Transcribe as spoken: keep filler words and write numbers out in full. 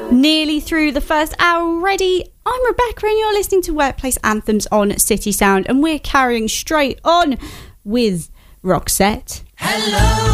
Nearly through the first hour already. I'm Rebecca and you're listening to Workplace Anthems on City Sound, and we're carrying straight on with Roxette. Hello.